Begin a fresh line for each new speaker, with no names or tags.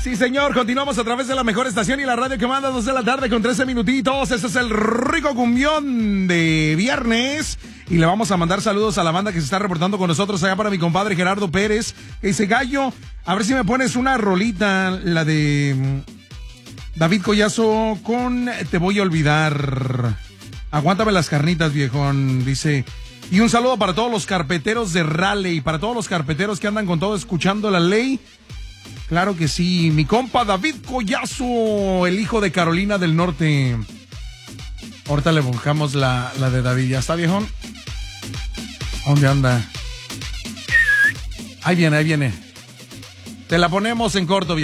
Sí, señor, continuamos a través de la mejor estación y la radio que manda 2 de la tarde con 13 minutitos. Este es el rico cumbión de viernes. Y le vamos a mandar saludos a la banda que se está reportando con nosotros allá para mi compadre Gerardo Pérez. Que dice, Gallo, a ver si me pones una rolita, la de David Collazo con Te voy a olvidar. Aguántame las carnitas, viejón, dice. Y un saludo para todos los carpeteros de Raleigh, para todos los carpeteros que andan con todo escuchando la ley. Claro que sí, mi compa David Collazo, el hijo de Carolina del Norte. Ahorita le buscamos la de David. ¿Ya está, viejón? ¿Dónde anda? Ahí viene. Te la ponemos en corto, viejón.